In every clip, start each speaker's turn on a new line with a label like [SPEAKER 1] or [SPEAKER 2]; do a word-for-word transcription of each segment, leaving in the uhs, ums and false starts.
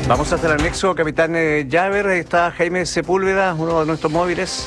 [SPEAKER 1] Vamos hasta el anexo, capitán eh, Llaver. Está Jaime Sepúlveda, uno de nuestros móviles.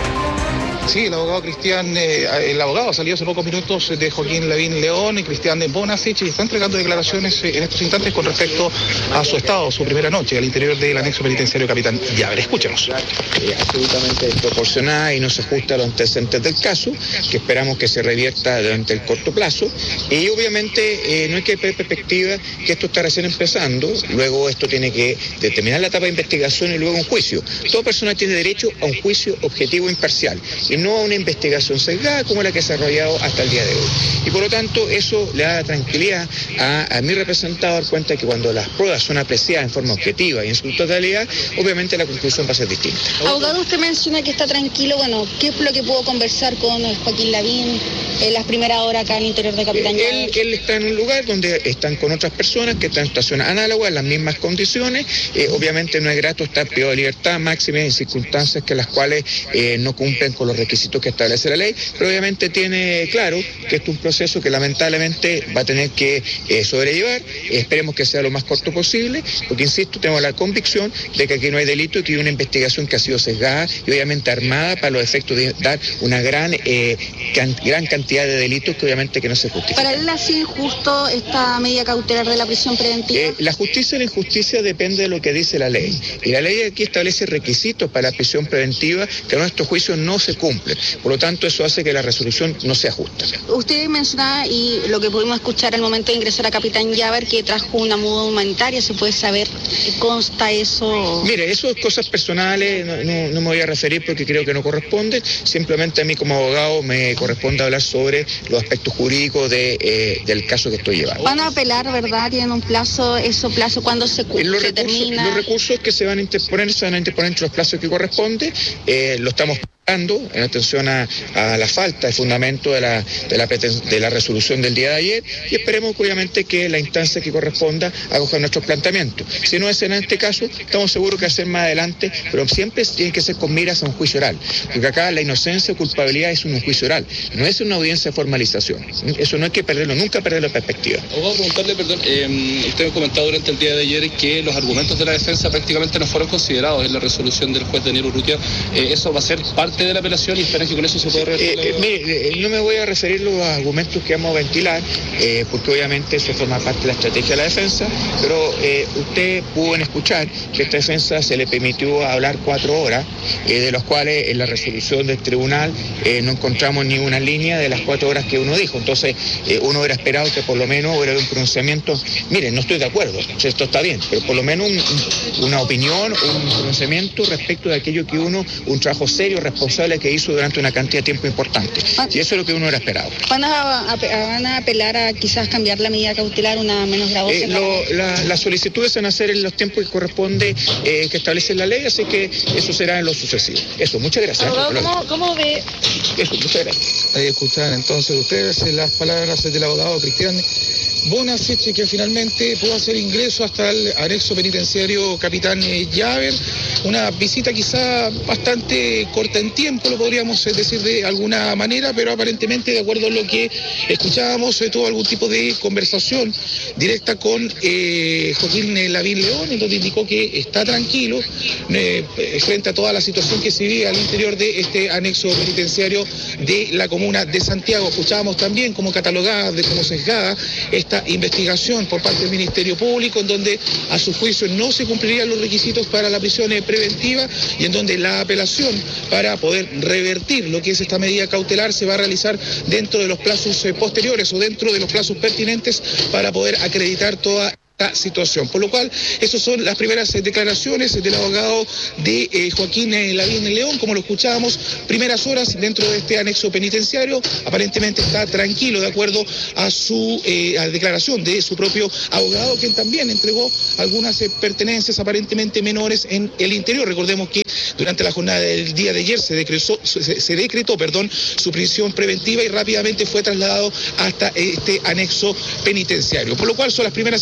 [SPEAKER 2] Sí, el abogado Cristian, eh, el abogado salió hace pocos minutos de Joaquín Lavín León y Cristian Bonasich y está entregando declaraciones en estos instantes con respecto a su estado, su primera noche al interior del anexo penitenciario capitán Llaver. Escúchenos.
[SPEAKER 3] Eh, absolutamente desproporcionada y no se ajusta a los antecedentes del caso, que esperamos que se revierta durante el corto plazo. Y obviamente eh, no hay que perder perspectiva que esto está recién empezando, luego esto tiene que determinar la etapa de investigación y luego un juicio. Toda persona tiene derecho a un juicio objetivo e imparcial, y no a una investigación sesgada como la que se ha desarrollado hasta el día de hoy. Y por lo tanto, eso le da tranquilidad a, a mi representado, dar cuenta que cuando las pruebas son apreciadas en forma objetiva y en su totalidad, obviamente la conclusión va a ser distinta.
[SPEAKER 4] Abogado, usted menciona que está tranquilo. Bueno, ¿qué es lo que pudo conversar con Joaquín Lavín en las primeras horas acá al interior de Capitán Llaver?
[SPEAKER 3] Él, él está en un lugar donde están con otras personas que están en situaciones análogas, en las mismas condiciones. Eh, obviamente no es grato estar privado de libertad máxima en circunstancias que las cuales eh, no cumplen con los requisitos que establece la ley, pero obviamente tiene claro que esto es un proceso que lamentablemente va a tener que eh, sobrellevar. Esperemos que sea lo más corto posible, porque insisto, tengo la convicción de que aquí no hay delito y que hay una investigación que ha sido sesgada y obviamente armada para los efectos de dar una gran, eh, can, gran cantidad de delitos que obviamente que no se justifican.
[SPEAKER 4] ¿Para él así injusto esta medida cautelar de la prisión preventiva?
[SPEAKER 3] Eh, la justicia y la injusticia depende de lo que dice la ley. Y la ley aquí establece requisitos para la prisión preventiva que en nuestro juicio no se cumplen. Por lo tanto, eso hace que la resolución no sea justa.
[SPEAKER 4] Usted mencionaba, y lo que pudimos escuchar al momento de ingresar a Capitán Llaver, que trajo una muda humanitaria. ¿Se puede saber qué consta eso?
[SPEAKER 3] Mire, eso es cosas personales, no, no, no me voy a referir porque creo que no corresponde. Simplemente a mí como abogado me corresponde hablar sobre los aspectos jurídicos de, eh, del caso que estoy llevando.
[SPEAKER 4] ¿Van a apelar, verdad? ¿Tienen un plazo? ¿Eso plazo cuándo se,
[SPEAKER 3] los
[SPEAKER 4] se
[SPEAKER 3] recursos,
[SPEAKER 4] termina?
[SPEAKER 3] Los recursos que se van a interponer se van a interponer entre los plazos que corresponde. Eh, lo estamos en atención a, a la falta de fundamento de la, de, la, de la resolución del día de ayer, y esperemos obviamente que la instancia que corresponda acoja nuestros planteamientos. Si no es en este caso, estamos seguros que va a ser más adelante, pero siempre tiene que ser con miras a un juicio oral, porque acá la inocencia o culpabilidad es un juicio oral, no es una audiencia de formalización. Eso no hay que perderlo, nunca perder la perspectiva.
[SPEAKER 5] Abogado, preguntarle, perdón, eh, usted me comentado durante el día de ayer que los argumentos de la defensa prácticamente no fueron considerados en la resolución del juez Daniel Urrutia. Eh, ¿Eso va a ser parte de la apelación y esperan que con eso se pueda revertir?
[SPEAKER 3] Eh, eh, mire, no me voy a referir a los argumentos que vamos a ventilar, eh, porque obviamente eso forma parte de la estrategia de la defensa, pero eh, usted pudo escuchar que a esta defensa se le permitió hablar cuatro horas, eh, de las cuales en la resolución del tribunal eh, no encontramos ni una línea de las cuatro horas que uno dijo. Entonces, eh, uno hubiera esperado que por lo menos hubiera un pronunciamiento. Miren, no estoy de acuerdo, esto está bien, pero por lo menos un, una opinión, un pronunciamiento respecto de aquello que uno, un trabajo serio, responsable que hizo durante una cantidad de tiempo importante. Y eso es lo que uno hubiera esperado.
[SPEAKER 4] ¿Van a, a, van a apelar a quizás cambiar la medida cautelar, una menos gravosa?
[SPEAKER 3] Eh, lo, la, las solicitudes se van a hacer en los tiempos que corresponde, eh, que establece la ley, así que eso será en lo sucesivo. Eso, muchas gracias.
[SPEAKER 4] Abogado, ¿cómo, ¿cómo ve?
[SPEAKER 3] Eso, muchas gracias.
[SPEAKER 2] Ahí escuchan entonces ustedes las palabras del abogado Cristian Bonasich, que finalmente pudo hacer ingreso hasta el anexo penitenciario Capitán Llaver. Una visita quizá bastante corta en tiempo, lo podríamos decir de alguna manera, pero aparentemente, de acuerdo a lo que escuchábamos, eh, tuvo algún tipo de conversación directa con eh, Joaquín Lavín León, en donde indicó que está tranquilo eh, frente a toda la situación que se vive al interior de este anexo penitenciario de la comuna de Santiago. Escuchábamos también como catalogada, de como sesgada, esta investigación por parte del Ministerio Público, en donde a su juicio no se cumplirían los requisitos para la prisión preventiva y en donde la apelación para poder revertir lo que es esta medida cautelar se va a realizar dentro de los plazos eh, posteriores o dentro de los plazos pertinentes para poder acreditar toda esta situación. Por lo cual, esas son las primeras eh, declaraciones del abogado de eh, Joaquín eh, Lavín León. Como lo escuchábamos, primeras horas dentro de este anexo penitenciario, aparentemente está tranquilo, de acuerdo a su eh, a la declaración de su propio abogado, quien también entregó algunas eh, pertenencias aparentemente menores en el interior. Recordemos que durante la jornada del día de ayer se decretó, se, se decretó perdón, su prisión preventiva y rápidamente fue trasladado hasta este anexo penitenciario. Por lo cual son las primeras informaciones.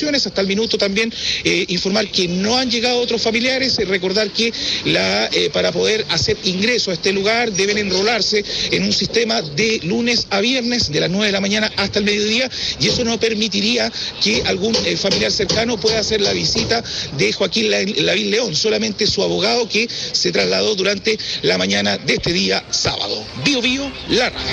[SPEAKER 2] informaciones, hasta el minuto también eh, informar que no han llegado otros familiares, eh, recordar que la, eh, para poder hacer ingreso a este lugar deben enrolarse en un sistema de lunes a viernes, de las nueve de la mañana hasta el mediodía, y eso no permitiría que algún eh, familiar cercano pueda hacer la visita de Joaquín Lavín León, solamente su abogado que se trasladó durante la mañana de este día sábado. Bio Bio, la radio.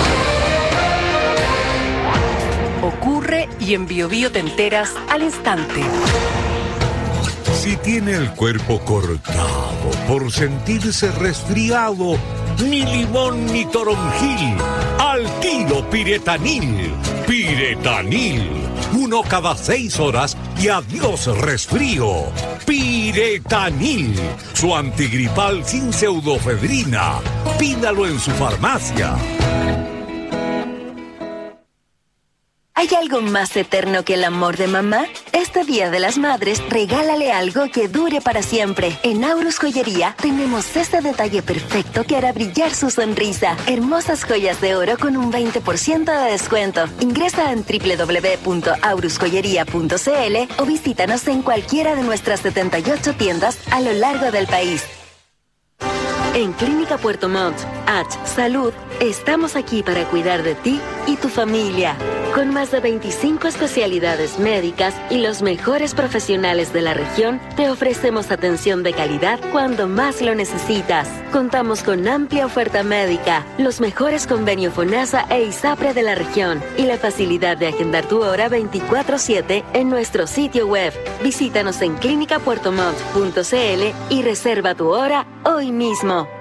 [SPEAKER 6] Ocurre y en Bio Bio te enteras al instante.
[SPEAKER 7] Si tiene el cuerpo cortado por sentirse resfriado, ni limón ni toronjil, al tiro Piretanil. Piretanil, uno cada seis horas y adiós resfrío. Piretanil, su antigripal sin pseudofedrina. Pídalo en su farmacia.
[SPEAKER 8] ¿Hay algo más eterno que el amor de mamá? Este Día de las Madres, regálale algo que dure para siempre. En Aurus Joyería tenemos este detalle perfecto que hará brillar su sonrisa. Hermosas joyas de oro con un veinte por ciento de descuento. Ingresa en doble u doble u doble u punto aurus joyería punto c l o visítanos en cualquiera de nuestras setenta y ocho tiendas a lo largo del país. En Clínica Puerto Montt, H Salud, estamos aquí para cuidar de ti y tu familia. Con más de veinticinco especialidades médicas y los mejores profesionales de la región, te ofrecemos atención de calidad cuando más lo necesitas. Contamos con amplia oferta médica, los mejores convenios FONASA e ISAPRE de la región y la facilidad de agendar tu hora veinticuatro siete en nuestro sitio web. Visítanos en clínica puerto montt punto c l y reserva tu hora hoy mismo.